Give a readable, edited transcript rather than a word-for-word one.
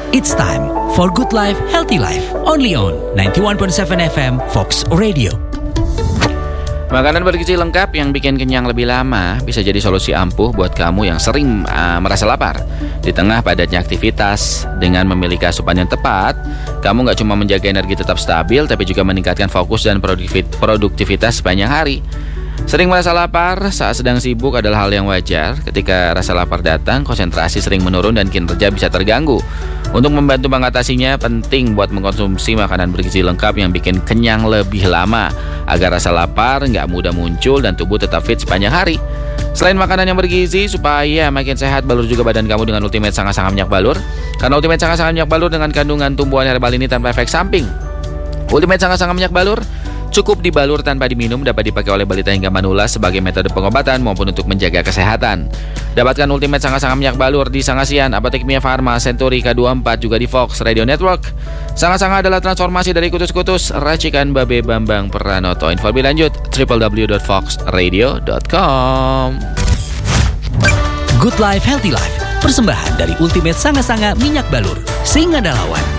It's time for Good Life, Healthy Life. Only on 91.7 FM Fox Radio. Makanan bergizi lengkap yang bikin kenyang lebih lama bisa jadi solusi ampuh buat kamu yang sering merasa lapar. Di tengah padatnya aktivitas, dengan memiliki asupan yang tepat, kamu gak cuma menjaga energi tetap stabil, tapi juga meningkatkan fokus dan produktivitas sepanjang hari. Sering merasa lapar saat sedang sibuk adalah hal yang wajar. Ketika rasa lapar datang, konsentrasi sering menurun dan kinerja bisa terganggu. Untuk membantu mengatasinya, penting buat mengkonsumsi makanan bergizi lengkap yang bikin kenyang lebih lama, agar rasa lapar nggak mudah muncul dan tubuh tetap fit sepanjang hari. Selain makanan yang bergizi, supaya makin sehat, balur juga badan kamu dengan Ultimate Sanga-Sanga Minyak Balur. Karena Ultimate Sanga-Sanga Minyak Balur dengan kandungan tumbuhan herbal ini tanpa efek samping. Ultimate Sanga-Sanga Minyak Balur cukup dibalur tanpa diminum, dapat dipakai oleh balita hingga manula sebagai metode pengobatan maupun untuk menjaga kesehatan. Dapatkan Ultimate Sanga-Sanga Minyak Balur di Sangasian, Apotek Mia Farma, Century, K24, juga di Fox Radio Network. Sanga-Sanga adalah transformasi dari kutus-kutus racikan Babe Bambang Pranoto. Info lebih lanjut www.foxradio.com. Good Life, Healthy Life. Persembahan dari Ultimate Sanga-Sanga Minyak Balur. Singadalawan.